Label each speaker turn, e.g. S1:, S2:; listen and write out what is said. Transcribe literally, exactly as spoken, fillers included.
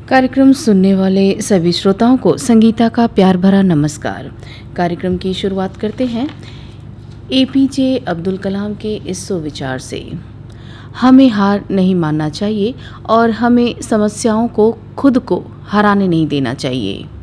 S1: कार्यक्रम सुनने वाले सभी श्रोताओं को संगीता का प्यार भरा नमस्कार। कार्यक्रम की शुरुआत करते हैं एपीजे अब्दुल कलाम के इस सुविचार से। हमें हार नहीं मानना चाहिए और हमें समस्याओं को खुद को हराने नहीं देना चाहिए।